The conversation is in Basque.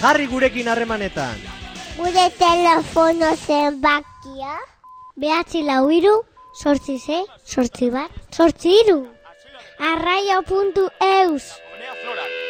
Jarri gurekin harremanetan. Gure telefono zenbakia 943 868 8 1 Arraio.eus